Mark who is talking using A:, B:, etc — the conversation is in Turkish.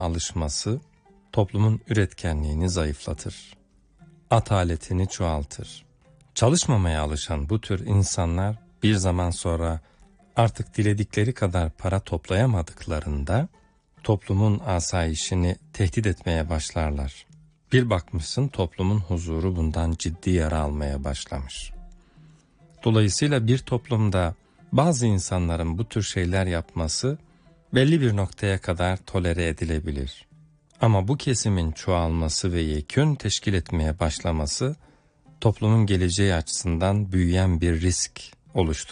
A: alışması toplumun üretkenliğini zayıflatır, ataletini çoğaltır. Çalışmamaya alışan bu tür insanlar bir zaman sonra artık diledikleri kadar para toplayamadıklarında toplumun asayişini tehdit etmeye başlarlar. Bir bakmışsın toplumun huzuru bundan ciddi yara almaya başlamış. Dolayısıyla bir toplumda bazı insanların bu tür şeyler yapması belli bir noktaya kadar tolere edilebilir. Ama bu kesimin çoğalması ve yekün teşkil etmeye başlaması toplumun geleceği açısından büyüyen bir risk oluşturur.